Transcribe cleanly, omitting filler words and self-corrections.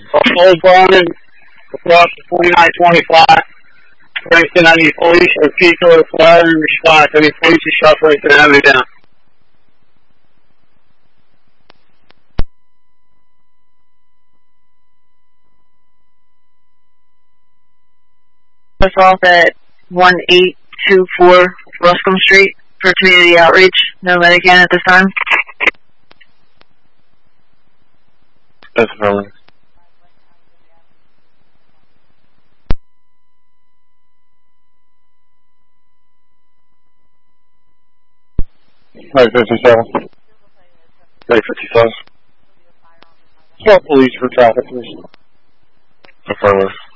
Full burning across the 4925. Princeton, I need police or people or fire in response. I need police to shut Princeton Avenue down. Us off at 1824 Ruscombe Street for community outreach. No Medican at this time. That's fine. Right, 57. Right, 55. Call police for traffic, please. Affirmative.